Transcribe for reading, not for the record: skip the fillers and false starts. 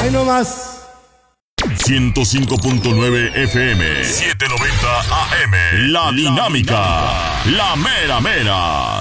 Hoy no más. 105.9 FM, 790 AM. La Dinámica, la mera mera.